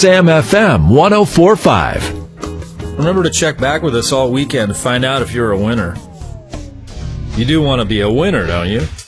Sam FM 104.5. Remember to check back with us all weekend to find out if you're a winner. You do want to be a winner, don't you?